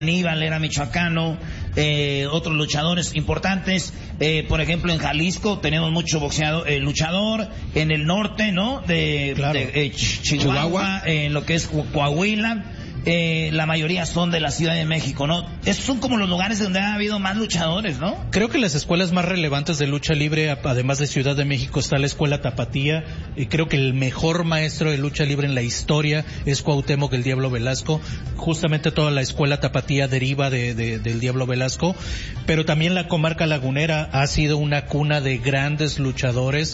Aníbal era michoacano, otros luchadores importantes, por ejemplo en Jalisco tenemos mucho luchador, en el norte, ¿no? De Chihuahua, en lo que es Coahuila, la mayoría son de la Ciudad de México, ¿no? Esos son como los lugares donde ha habido más luchadores, ¿no? Creo que las escuelas más relevantes de lucha libre, además de Ciudad de México, está la Escuela Tapatía, y creo que el mejor maestro de lucha libre en la historia es Cuauhtémoc el Diablo Velasco. Justamente toda la Escuela Tapatía deriva del Diablo Velasco, pero también la comarca lagunera ha sido una cuna de grandes luchadores.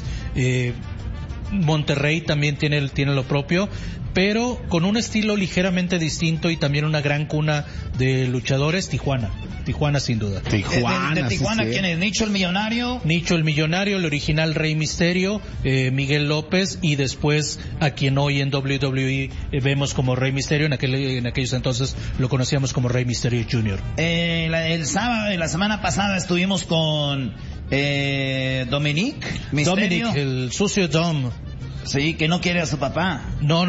Monterrey también tiene lo propio, pero con un estilo ligeramente distinto y también una gran cuna de luchadores. Tijuana sin duda. De Tijuana, sí. ¿Quién es? Nicho el Millonario, el original Rey Misterio, Miguel López, y después a quien hoy en WWE vemos como Rey Misterio, en aquellos entonces lo conocíamos como Rey Misterio Jr. El sábado de la semana pasada estuvimos con Dominic Misterio. Dominic, el sucio Dom. Sí, que no quiere a su papá. No,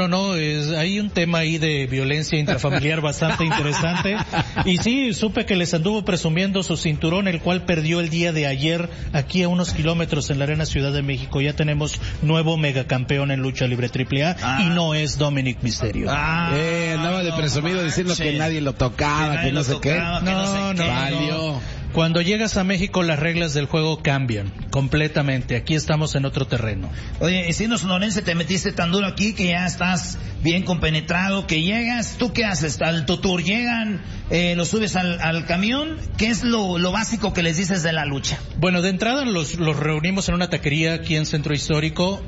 hay un tema ahí de violencia intrafamiliar bastante interesante. Y sí, supe que les anduvo presumiendo su cinturón, el cual perdió el día de ayer aquí a unos kilómetros en la Arena Ciudad de México. Ya tenemos nuevo megacampeón en lucha libre AAA y no es Dominic Mysterio. Andaba de presumido diciendo que nadie lo tocaba, que no sé qué. No. Valió. Cuando llegas a México las reglas del juego cambian completamente. Aquí estamos en otro terreno. Oye, y siendo sonorense te metiste tan duro aquí que ya estás bien compenetrado, que llegas, ¿tú qué haces? Al tu tour llegan, lo subes al camión. ¿Qué es lo básico que les dices de la lucha? Bueno, de entrada los reunimos en una taquería aquí en Centro Histórico,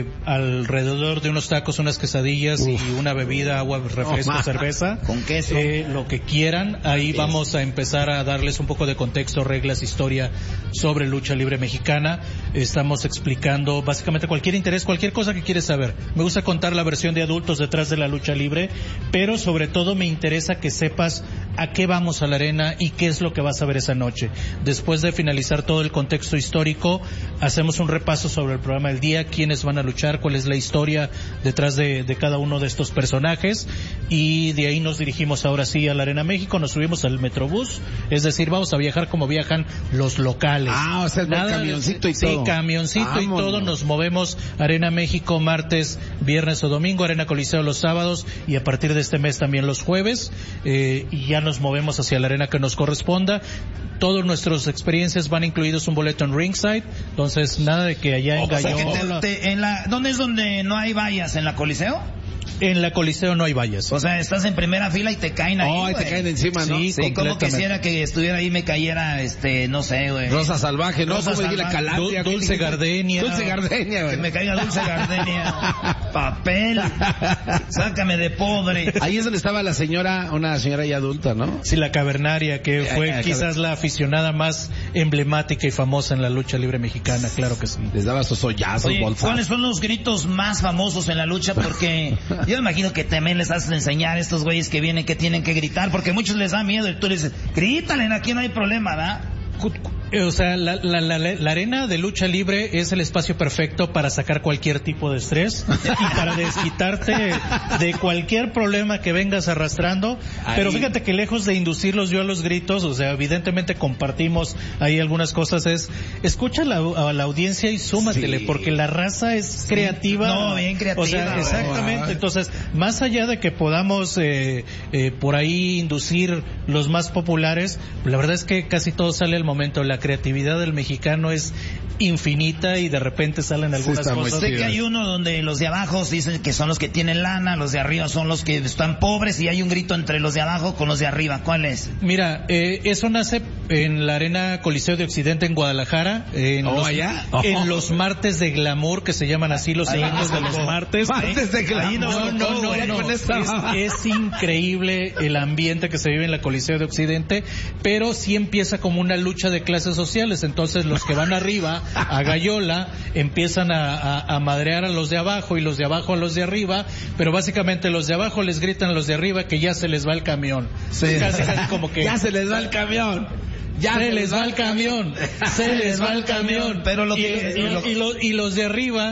alrededor de unos tacos, unas quesadillas y una bebida, agua, refresco, cerveza. Con queso. Lo que quieran. Ahí vamos a empezar a darles un poco de contexto, reglas, historia sobre lucha libre mexicana. Estamos explicando básicamente cualquier interés, cualquier cosa que quieres saber. Me gusta contar la versión de adultos detrás de la lucha libre, pero sobre todo me interesa que sepas a qué vamos a la arena y qué es lo que vas a ver esa noche. Después de finalizar todo el contexto histórico, hacemos un repaso sobre el programa del día, quiénes van a luchar, cuál es la historia detrás de cada uno de estos personajes, y de ahí nos dirigimos ahora sí a la Arena México, nos subimos al Metrobús, es decir, vamos a viajar como viajan los locales. O sea, camioncito y todo. Sí, camioncito y todo, nos movemos Arena México martes, viernes o domingo, Arena Coliseo los sábados y a partir de este mes también los jueves, y ya nos movemos hacia la arena que nos corresponda. Todas nuestras experiencias van incluidos un boleto en ringside, entonces nada de que allá en Gallola. ¿Dónde es donde no hay vallas? ¿En la Coliseo? En la Coliseo no hay vallas. O sea, estás en primera fila y te caen ahí, te caen encima, ¿no? Sí, como quisiera que estuviera ahí, me cayera, no sé, güey. Rosa Salvaje, ¿no? Rosa Salvaje. La Calatia, Dulce Gardenia. Dulce Gardenia, güey. Que me caiga Dulce Gardenia. Papel. Sácame de pobre. Ahí es donde estaba una señora ya adulta, ¿no? Sí, la Cavernaria, que fue quizás la aficionada más emblemática y famosa en la lucha libre mexicana, claro que sí. Les daba sus hoyazos, bolsazos. ¿Cuáles son los gritos más famosos en la lucha? Porque yo me imagino que también les haces enseñar a estos güeyes que vienen que tienen que gritar, porque muchos les da miedo y tú les dices, grítale, aquí no hay problema, ¿verdad? O sea, la arena de lucha libre es el espacio perfecto para sacar cualquier tipo de estrés y para desquitarte de cualquier problema que vengas arrastrando. Pero fíjate que lejos de inducirlos yo a los gritos, o sea, evidentemente compartimos ahí algunas cosas, escucha a la audiencia y súmatele, porque la raza es creativa. No, bien creativa. O sea, exactamente. Entonces, más allá de que podamos por ahí inducir los más populares, la verdad es que casi todo sale al momento. La creatividad del mexicano es infinita y de repente salen algunas cosas. Sé que hay uno donde los de abajo dicen que son los que tienen lana, los de arriba son los que están pobres, y hay un grito entre los de abajo con los de arriba. ¿Cuál es? Mira, eso nace en la Arena Coliseo de Occidente en Guadalajara, en los martes de glamour, que se llaman así los eventos de los martes. Martes de glamour. No. Es increíble el ambiente que se vive en la Coliseo de Occidente, pero sí empieza como una lucha de clases sociales. Entonces los que van arriba a Gallola empiezan a madrear a los de abajo y los de abajo a los de arriba, pero básicamente los de abajo les gritan a los de arriba que ya se les va el camión. Sí. Casi como que ya se les va el camión. Se les va el camión. Pero y los de arriba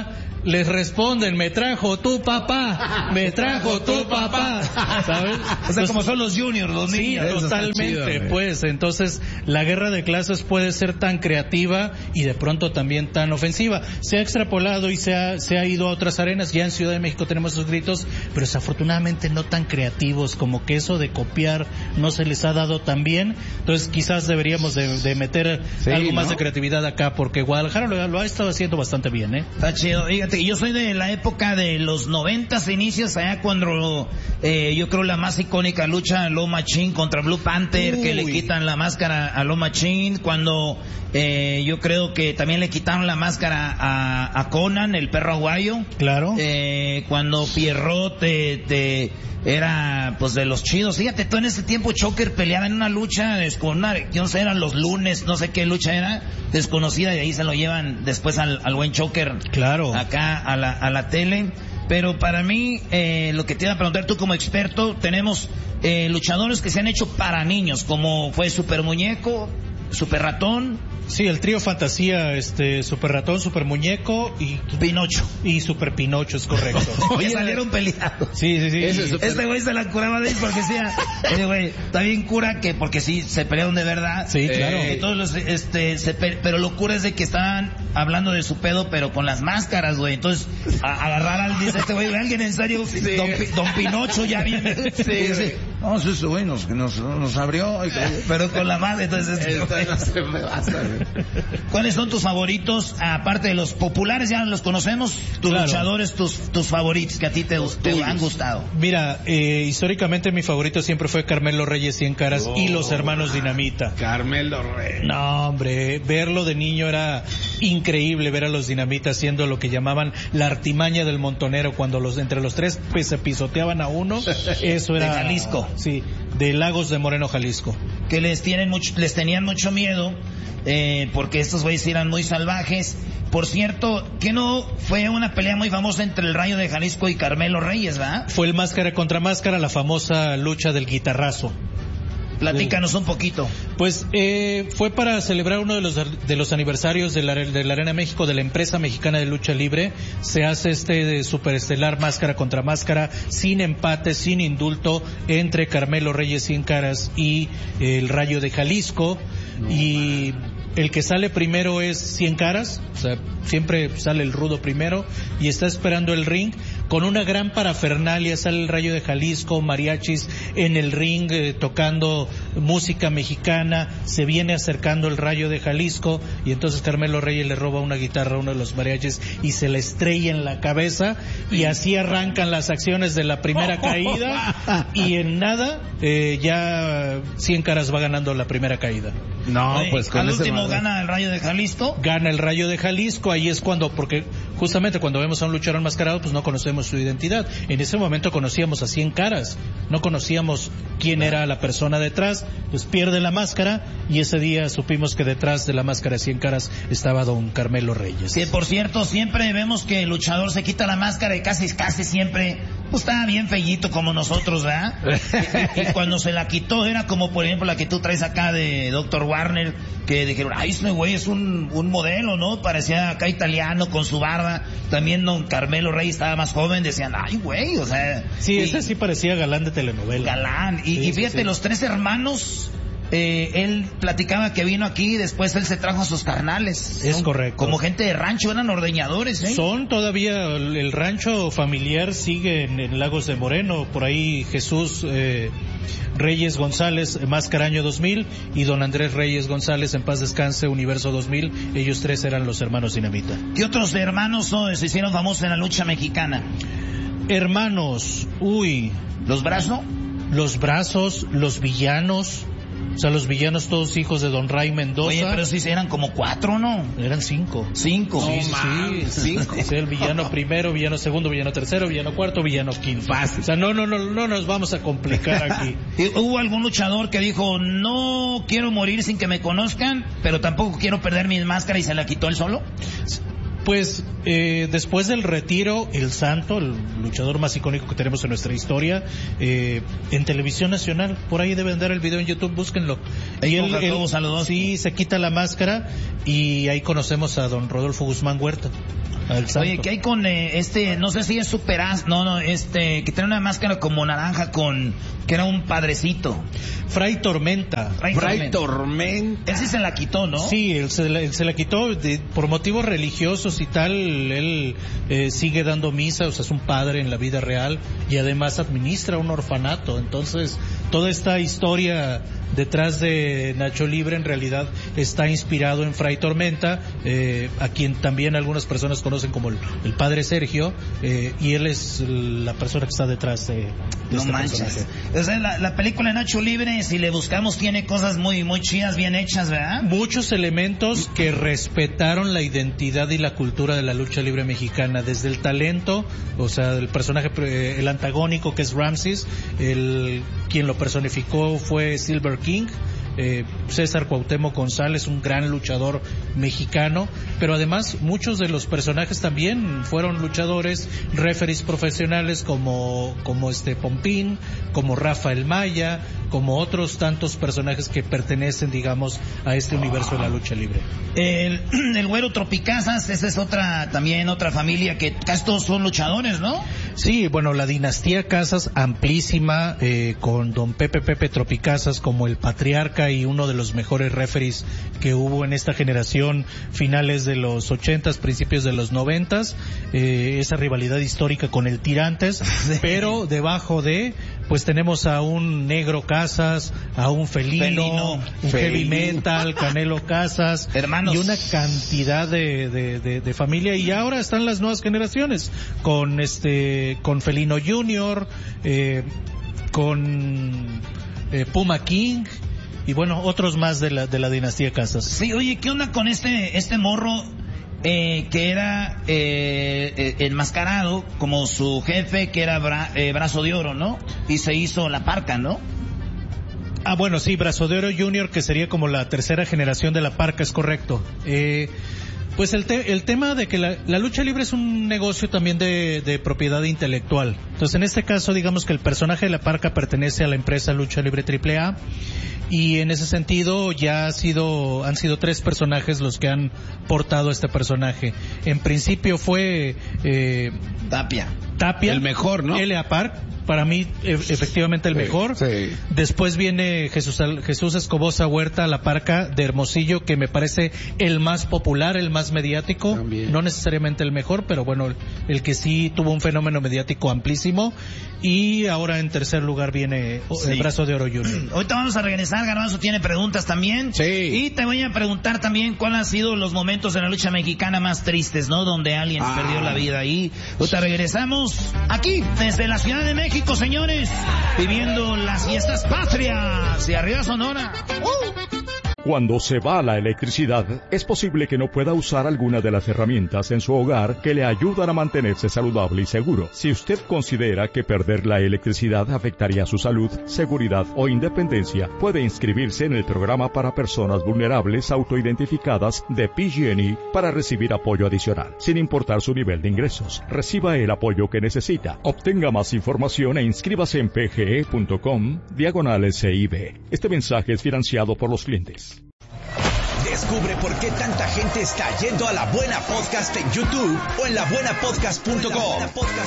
les responden, me trajo tu papá, ¿sabes? O sea, como son los juniors, los niños. Sí, totalmente, chido, pues, entonces, la guerra de clases puede ser tan creativa y de pronto también tan ofensiva. Se ha extrapolado y se ha ido a otras arenas, ya en Ciudad de México tenemos esos gritos, pero desafortunadamente no tan creativos, como que eso de copiar no se les ha dado tan bien, entonces quizás deberíamos de meter algo más de creatividad acá, porque Guadalajara lo ha estado haciendo bastante bien, Está chido. Fíjate, yo soy de la época de los 90s inicios, allá cuando yo creo la más icónica lucha Low Machine contra Blue Panther, que le quitan la máscara a Low Machine, cuando yo creo que también le quitaron la máscara a Conan, el perro aguayo. Claro. Cuando Pierrot era pues de los chidos. Fíjate, todo en ese tiempo Choker peleaba en una lucha con una, yo no sé, eran los lunes, no sé qué lucha era, desconocida, y ahí se lo llevan después al buen Choker. Claro. Acá a la tele. Pero para mí, lo que te iba a preguntar tú como experto, tenemos luchadores que se han hecho para niños, como fue Super Muñeco, Super Ratón. Sí, el trío fantasía, Super Ratón, Super Muñeco y Pinocho. Y Super Pinocho, es correcto. Oye, salieron peleados. Sí. Este güey se la curaba de él porque decía, güey, está bien cura que porque sí se pelearon de verdad. Sí, claro. Todos los, pero lo cura es de que estaban hablando de su pedo, pero con las máscaras, güey. Entonces, agarrar al, dice este güey, alguien en serio, sí. Don Pinocho ya viene. Sí, no, eso güey nos abrió. Pero con la madre, entonces. ¿Cuáles son tus favoritos? Aparte de los populares, ya los conocemos. Tus luchadores, tus favoritos que a ti te han gustado. Mira, históricamente mi favorito siempre fue Carmelo Reyes Cien Caras y los hermanos Dinamita. Carmelo Reyes. No, hombre, verlo de niño era increíble, ver a los Dinamita haciendo lo que llamaban la artimaña del montonero, cuando entre los tres se pisoteaban a uno. Eso era. De Jalisco. Sí, de Lagos de Moreno, Jalisco. Que les tenían mucho miedo, porque estos güeyes eran muy salvajes. Por cierto, que no fue una pelea muy famosa entre el Rayo de Jalisco y Carmelo Reyes, ¿verdad? Fue el máscara contra máscara, la famosa lucha del guitarrazo. Platícanos un poquito. Pues fue para celebrar uno de los aniversarios de la Arena México, de la empresa mexicana de lucha libre. Se hace de superestelar máscara contra máscara, sin empate, sin indulto, entre Carmelo Reyes Cien Caras y el Rayo de Jalisco. Y el que sale primero es Cien Caras, o sea, siempre sale el rudo primero y está esperando el ring. Con una gran parafernalia sale el Rayo de Jalisco, mariachis en el ring, tocando música mexicana. Se viene acercando el Rayo de Jalisco y entonces Carmelo Reyes le roba una guitarra a uno de los mariachis y se la estrella en la cabeza, y así arrancan las acciones de la primera caída, y en nada ya Cien Caras va ganando la primera caída. No, pues con al ese último gana el Rayo de Jalisco. Gana el Rayo de Jalisco, ahí es cuando, porque justamente cuando vemos a un luchador enmascarado, pues no conocemos su identidad. En ese momento conocíamos a Cien Caras, no conocíamos quién era la persona detrás, pues pierde la máscara, y ese día supimos que detrás de la máscara de Cien Caras estaba don Carmelo Reyes. Que por cierto, siempre vemos que el luchador se quita la máscara y casi siempre, pues estaba bien fellito como nosotros, ¿verdad? y cuando se la quitó era como por ejemplo la que tú traes acá de Dr. Warner, que dijeron, ay, este güey es un modelo, ¿no? Parecía acá italiano con su barba. También don Carmelo Reyes estaba más joven, decían, ay, güey, o sea. Sí, ese sí parecía galán de telenovela. Galán. Y fíjate, los tres hermanos, él platicaba que vino aquí y después él se trajo a sus carnales. Es correcto. Como gente de rancho, eran ordeñadores, ¿eh? Son todavía, el rancho familiar sigue en Lagos de Moreno, por ahí Jesús Reyes González, Máscara Año 2000, y don Andrés Reyes González, en paz descanse, Universo 2000, ellos tres eran los hermanos Dinamita. ¿Qué otros hermanos se hicieron famosos en la lucha mexicana? Hermanos, ¿Los Brazos? Los Brazos, los Villanos. O sea, los villanos todos hijos de don Ray Mendoza. Oye, pero sí eran como 4, ¿no? Eran 5. 5. Sí, 5. O sea, el villano primero, villano segundo, villano tercero, villano cuarto, villano quinto. Fácil. O sea, no nos vamos a complicar aquí. ¿Hubo algún luchador que dijo, no quiero morir sin que me conozcan, pero tampoco quiero perder mi máscara, y se la quitó él solo? Pues después del retiro, El Santo, el luchador más icónico que tenemos en nuestra historia, en televisión nacional, por ahí debe andar el video en YouTube, búsquenlo. Y él sí, se quita la máscara y ahí conocemos a don Rodolfo Guzmán Huerta. Oye, ¿qué hay con no sé si es Superaz, que tiene una máscara como naranja que era un padrecito? Fray Tormenta. Fray Tormenta. Él sí se la quitó, ¿no? Sí, él se la quitó por motivos religiosos y tal. Él sigue dando misa, o sea, es un padre en la vida real y además administra un orfanato. Entonces, toda esta historia detrás de Nacho Libre en realidad está inspirado en Fray Tormenta, a quien también algunas personas conocen como el padre Sergio, y él es la persona que está detrás de este personaje. O sea, la película de Nacho Libre, si le buscamos, tiene cosas muy, muy chidas, bien hechas, ¿verdad? Muchos elementos que respetaron la identidad y la cultura de la lucha libre mexicana, desde el talento, o sea, el personaje, el antagónico que es Ramses, quien lo personificó fue Silver King, César Cuauhtémoc González, un gran luchador mexicano, pero además muchos de los personajes también fueron luchadores, referees profesionales como Pompín, como Rafael Maya, como otros tantos personajes que pertenecen, digamos, a este universo de la lucha libre. El Güero Tropicazas, esa es otra familia que casi todos son luchadores, ¿no? Sí, bueno, la dinastía Casas amplísima, con don Pepe Tropicazas como el patriarca y uno de los mejores referees que hubo en esta generación, finales de los 80s, principios de los 90s, esa rivalidad histórica con el Tirantes, pero debajo pues tenemos a un Negro Casas, a un Felino, un Heavy Metal, Canelo Casas, hermanos, y una cantidad de familia, y ahora están las nuevas generaciones con Felino Junior, con Puma King, y bueno, otros más de la dinastía Casas. Sí, oye, ¿qué onda con este morro que era enmascarado como su jefe, que era Brazo de Oro, ¿no? Y se hizo la Parca, ¿no? Ah, bueno, sí, Brazo de Oro Junior, que sería como la tercera generación de la Parca, es correcto. Pues el tema de que la lucha libre es un negocio también de propiedad intelectual. Entonces, en este caso, digamos que el personaje de la Parca pertenece a la empresa Lucha Libre AAA, y en ese sentido han sido 3 personajes los que han portado este personaje. En principio fue Tapia, el mejor, ¿no? L.A. Park, para mí efectivamente el mejor. Sí. Después viene Jesús Escobosa Huerta, la Parca de Hermosillo, que me parece el más popular, el más mediático. También. No necesariamente el mejor, pero bueno, el que sí tuvo un fenómeno mediático amplísimo. Y ahora en tercer lugar viene el Brazo de Oro Junior. Ahorita vamos a regresar, Garbanzo tiene preguntas también. Sí. Y te voy a preguntar también cuáles han sido los momentos en la lucha mexicana más tristes, ¿no? Donde alguien perdió la vida ahí. Ahorita regresamos aquí, desde la Ciudad de México, señores, viviendo las fiestas patrias. Y arriba Sonora. Cuando se va la electricidad, es posible que no pueda usar alguna de las herramientas en su hogar que le ayudan a mantenerse saludable y seguro. Si usted considera que perder la electricidad afectaría su salud, seguridad o independencia, puede inscribirse en el programa para personas vulnerables autoidentificadas de PG&E para recibir apoyo adicional, sin importar su nivel de ingresos. Reciba el apoyo que necesita. Obtenga más información e inscríbase en pge.com/CIB. Este mensaje es financiado por los clientes. Descubre por qué tanta gente está yendo a La Buena Podcast en YouTube o en labuenapodcast.com.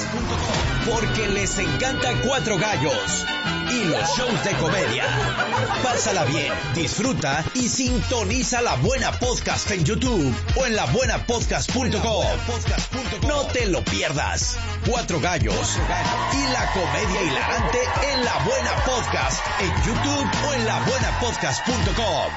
Porque les encanta Cuatro Gallos y los shows de comedia. Pásala bien, disfruta y sintoniza La Buena Podcast en YouTube o en labuenapodcast.com. No te lo pierdas. Cuatro Gallos y la comedia hilarante en La Buena Podcast en YouTube o en labuenapodcast.com.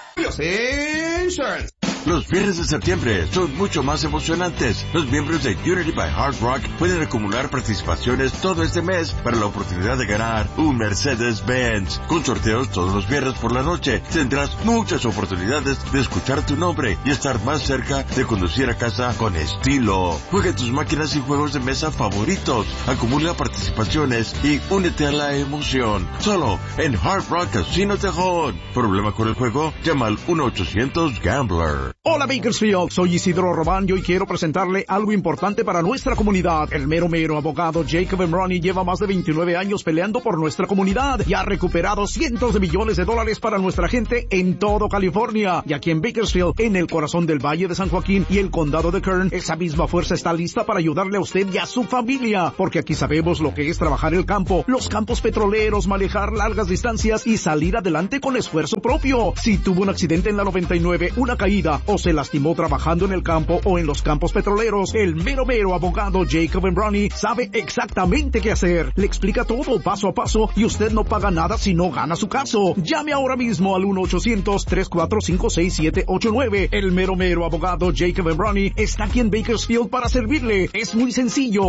Los viernes de septiembre son mucho más emocionantes. Los miembros de Unity by Hard Rock pueden acumular participaciones todo este mes para la oportunidad de ganar un Mercedes-Benz. Con sorteos todos los viernes por la noche, tendrás muchas oportunidades de escuchar tu nombre y estar más cerca de conducir a casa con estilo. Juega tus máquinas y juegos de mesa favoritos, acumula participaciones y únete a la emoción. Solo en Hard Rock Casino Tejón. ¿Problema con el juego? Llama al 1-800-GAMBLER. Hola Bakersfield, soy Isidro Román y hoy quiero presentarle algo importante para nuestra comunidad. El mero abogado Jacob Emroni lleva más de 29 años peleando por nuestra comunidad y ha recuperado cientos de millones de dólares para nuestra gente en todo California. Y aquí en Bakersfield, en el corazón del Valle de San Joaquín y el condado de Kern, esa misma fuerza está lista para ayudarle a usted y a su familia, porque aquí sabemos lo que es trabajar el campo, los campos petroleros, manejar largas distancias y salir adelante con esfuerzo propio. Si tuvo un accidente en la 99, una caída o se lastimó trabajando en el campo o en los campos petroleros, el mero abogado Jacob Emroni sabe exactamente qué hacer. Le explica todo paso a paso y usted no paga nada si no gana su caso. Llame ahora mismo al 1-800-345-6789. El mero abogado Jacob Emroni está aquí en Bakersfield para servirle. Es muy sencillo.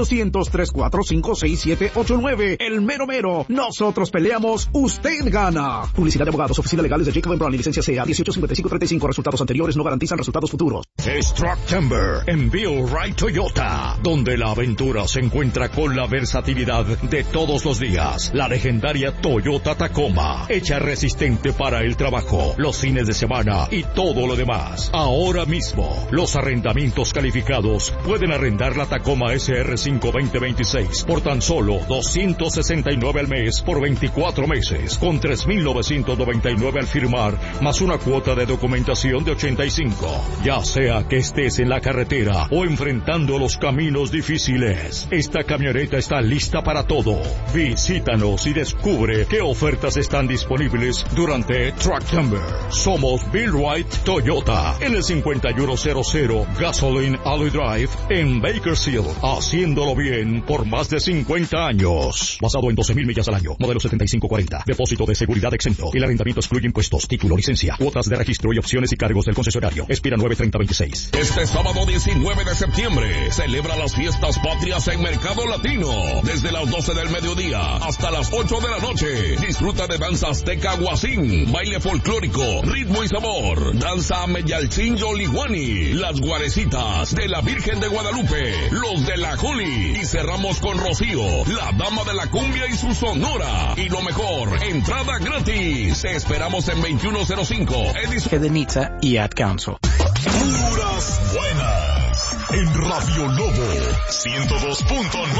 1-800-345-6789. El mero. Nosotros peleamos, usted gana. Publicidad de abogados, oficina legales de Jacob Emroni, licencia CA 185535. Resultados anteriores no garantizan resultados futuros. Es Trucktember en Bill Wright Toyota, donde la aventura se encuentra con la versatilidad de todos los días. La legendaria Toyota Tacoma, hecha resistente para el trabajo, los fines de semana y todo lo demás. Ahora mismo, los arrendamientos calificados pueden arrendar la Tacoma SR5 2026 por tan solo $269 al mes por 24 meses, con $3,999 al firmar, más una cuota de documentación de $85. Ya sea que estés en la carretera o enfrentando los caminos difíciles, esta camioneta está lista para todo. Visítanos y descubre qué ofertas están disponibles durante Trucktember. Somos Bill Wright Toyota en el 5100 Gasoline Alley Drive en Bakersfield, haciéndolo bien por más de 50 años. Basado en 12,000 millas al año, modelo 7540, depósito de seguridad exento. El arrendamiento excluye impuestos, título, licencia, cuotas de registro y opciones y cargos del concesionario. Expira 9/30/26. Este sábado 19 de septiembre celebra las fiestas patrias en Mercado Latino. Desde las 12 del mediodía hasta las 8 de la noche. Disfruta de danza azteca guasín, baile folclórico, ritmo y sabor, danza meyalcín yoliguani, las guarecitas de la Virgen de Guadalupe, los de la Juli, y cerramos con Rocío, la dama de la cumbia y su sonora. Y lo mejor, entrada gratis. Te esperamos en 2105 Edenita y Ad Council. Puras buenas en Radio Lobo 102.9.